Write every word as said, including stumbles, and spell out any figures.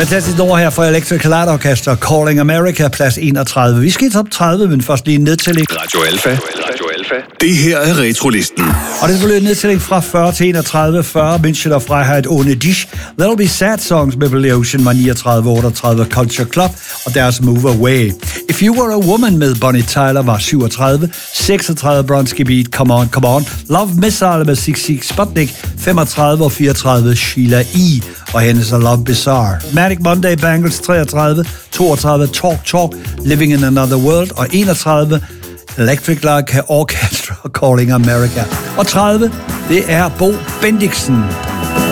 Fantastisk nummer her fra Electric Light Orchestra, Calling America, plads enogtredive. Vi skal i top tredive, men først lige en nedtælling. Radio Alfa. Radio Alfa. Det her er Retrolisten. Og det bliver en nedtælling fra fyrre til enogtredive. fyrre, München og Freiheit ohne dich. There'll Be Sad Songs med Billy Ocean var niogtredive, otteogtredive, Culture Club og deres Move Away. If You Were a Woman med Bonnie Tyler var syvogtredive, seksogtredive, Bronski Beat, Come On, Come On. Love Missile med Six Six Sputnik, femogtredive og fireogtredive, Sheila E. og hendes Love Bizarre. Manic Monday Bangles, treogtredive, toogtredive, Talk Talk, Living in Another World og enogtredive, Electric Light Orchestra, Calling America. Og tredive, det er Bo Bendiksen.